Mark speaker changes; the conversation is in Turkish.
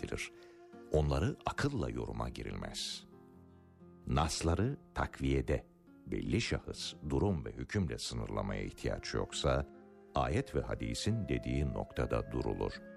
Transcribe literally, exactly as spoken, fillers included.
Speaker 1: edilir. Onları akılla yoruma girilmez. Nasları takviyede, belli şahıs, durum ve hükümle sınırlamaya ihtiyaç yoksa, ayet ve hadisin dediği noktada durulur.